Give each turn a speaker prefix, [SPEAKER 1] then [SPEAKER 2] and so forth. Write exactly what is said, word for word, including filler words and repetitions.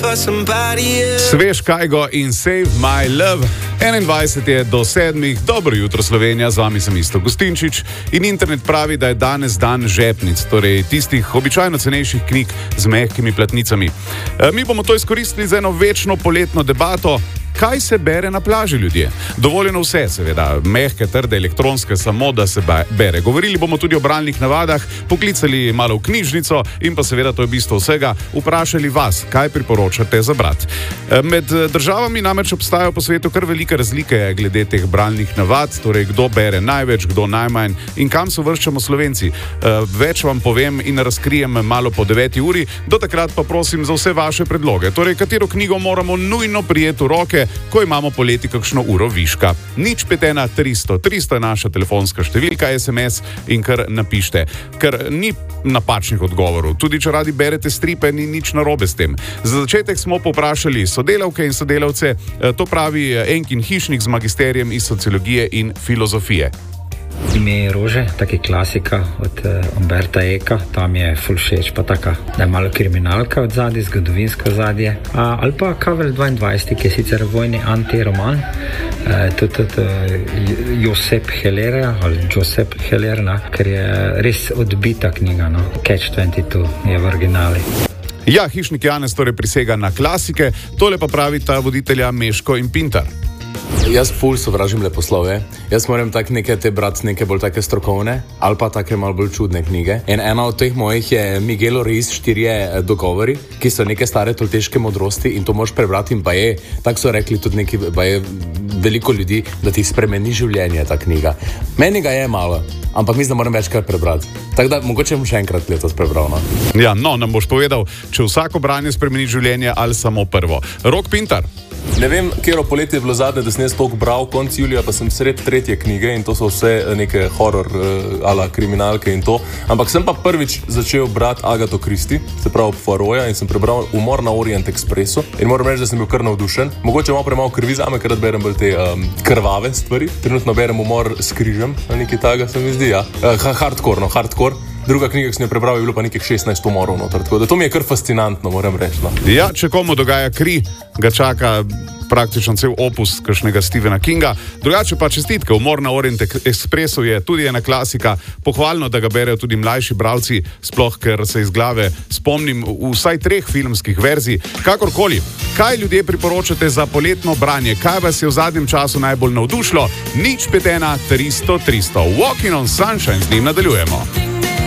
[SPEAKER 1] Svež Kajgo in Save My Love. enaindvajset je do sedmih. Dobro jutro, Slovenija, z vami sem Isto Gustinčič in internet pravi, da je danes dan žepnic, torej tistih običajno cenejših knjig z mehkimi platnicami. E, mi bomo to izkoristili za eno večno poletno debato. Kaj se bere na plaži, ljudje? Dovoljeno vse, seveda, mehke, trde, elektronske, samo da se bere. Govorili bomo tudi o bralnih navadah, poklicali malo v knjižnico in pa seveda, to je bistvo vsega, vprašali vas, kaj priporočate za brat. Med državami namreč obstajajo po svetu kar velike razlike glede teh bralnih navad, torej kdo bere največ, kdo najmanj in kam se uvrščamo Slovenci. Več vam povem in razkrijem malo po deveti uri, do takrat pa prosim za vse vaše predloge. Torej, katero knjigo moramo nujno prijeti v roke, ko imamo poleti kakšno uro viška. Nič pet ena tristo. tristo je naša telefonska številka, es em es in kar napište. Ker ni napačnih odgovorov. Tudi če radi berete stripe, ni nič narobe s tem. Za začetek smo povprašali sodelavke in sodelavce, to pravi Enkin Hišnik z magisterijem iz sociologije in filozofije.
[SPEAKER 2] Ime je Rože, taki klasika od uh, Umberta Eka, tam je ful všeč, pa taka, da je malo kriminalka od zadnje, zgodovinsko zadnje. Uh, ali pa Kavel dvaindvajset, ki je sicer vojni antiroman, uh, tudi tud, uh, Josep Hellerja, ali Josep Hellerna, ker je res odbita knjiga, no? Catch dvajset dva je v originali.
[SPEAKER 1] Ja, Hišnik Janez torej prisega na klasike, tole pa pravita voditelja Meško in Pintar.
[SPEAKER 3] Jaz ful sovražim leposlovje. Jaz moram tak neke te brati, neke bolj take strokovne ali pa take malo bolj čudne knjige. In ena od teh mojih je Miguel Ruiz štirje dogovori, ki so neke stare tolteške modrosti in to moš prebrati in pa je, tako so rekli tudi neki, pa je veliko ljudi, da ti spremeni življenje ta knjiga. Meni ga je malo, ampak mislim, da moram večkrat prebrati. Tako da mogoče bom še enkrat letos prebral. No?
[SPEAKER 1] Ja, no, nam boš povedal, če vsako branje spremeni življenje ali samo prvo. Rok Pintar.
[SPEAKER 4] Ne vem, kjero poletje je bilo zadnje, da sem jaz toliko bral, konc julija pa sem sred tretje knjige in to so vse neke horror uh, ala kriminalke in to. Ampak sem pa prvič začel brati Agatho Christie, se pravi Poirota, in sem prebral Umor na Orient Expressu in moram reči, da sem bil kar navdušen. Mogoče malo premalo krvi zame, ker berem bolj te um, krvave stvari. Trenutno berem Umor s križem, nekaj takega se mi zdi, ja. Uh, hardcore, no, hardcore. Druga knjiga, ki sem jo prebral, je bilo pa nekih šestnajst umorov noter, tako da to mi je kar fascinantno, moram reči. No.
[SPEAKER 1] Ja, če komu dogaja kri, ga čaka praktično cel opus kakšnega Stephena Kinga. Drugače pa čestitke, Umor na Orient Expressu je tudi ena klasika, pohvalno, da ga berejo tudi mlajši bralci, sploh ker se iz glave spomnim vsaj treh filmskih verzij. Kakorkoli, kaj ljudje priporočate za poletno branje? Kaj vas je v zadnjem času najbolj navdušilo? Nič pet ena tristo tristo. Walking on Sunshine, z njim nadaljujemo.